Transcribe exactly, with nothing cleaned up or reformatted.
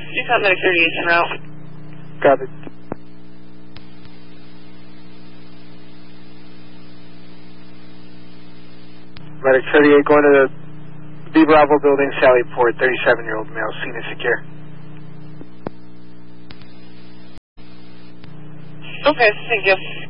You got Medic thirty-eight en route. Got it. Medic thirty-eight going to the B Bravo building, Sallyport, thirty-seven-year-old male, seen and secure. Okay, thank you.